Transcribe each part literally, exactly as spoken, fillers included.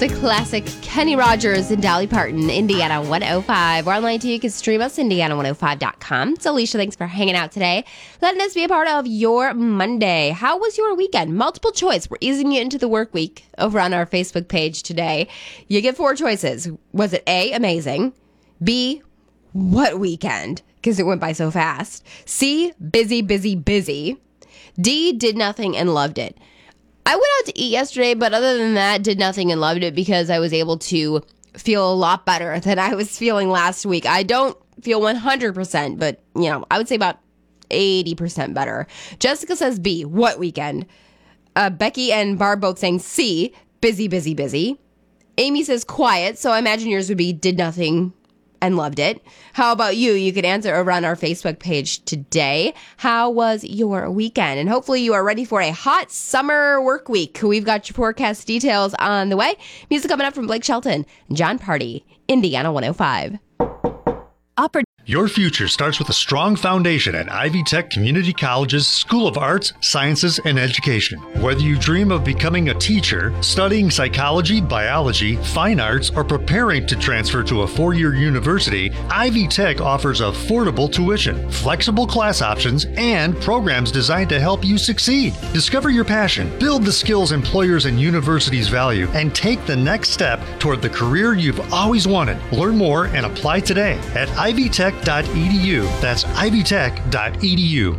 a classic. Kenny Rogers and Dolly Parton, Indiana one oh five. We're online too. You can stream us, Indiana one oh five dot com. So, Alicia, thanks for hanging out today. Letting us be a part of your Monday. How was your weekend? Multiple choice. We're easing you into the work week over on our Facebook page today. You get four choices. Was it A, amazing? B, what weekend? Because it went by so fast. C, busy, busy, busy. D, did nothing and loved it. I went out to eat yesterday, but other than that, did nothing and loved it because I was able to feel a lot better than I was feeling last week. I don't feel one hundred percent, but, you know, I would say about eighty percent better. Jessica says B, what weekend? Uh, Becky and Barb both saying C, busy, busy, busy. Amy says quiet, so I imagine yours would be did nothing and loved it. How about you? You could answer over on our Facebook page today. How was your weekend? And hopefully you are ready for a hot summer work week. We've got your forecast details on the way. Music coming up from Blake Shelton and John Party, Indiana one oh five. Upper Your future starts with a strong foundation at Ivy Tech Community College's School of Arts, Sciences, and Education. Whether you dream of becoming a teacher, studying psychology, biology, fine arts, or preparing to transfer to a four-year university, Ivy Tech offers affordable tuition, flexible class options, and programs designed to help you succeed. Discover your passion, build the skills employers and universities value, and take the next step toward the career you've always wanted. Learn more and apply today at ivy tech dot e d u. That's ivy tech dot e d u.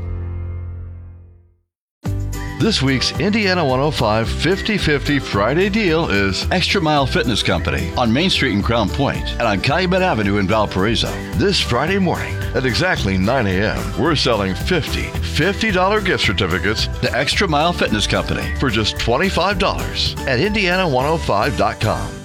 This week's Indiana one oh five fifty fifty Friday deal is Extra Mile Fitness Company on Main Street in Crown Point and on Calumet Avenue in Valparaiso. This Friday morning at exactly nine a.m., we're selling fifty fifty dollars gift certificates to Extra Mile Fitness Company for just twenty-five dollars at indiana one oh five dot com.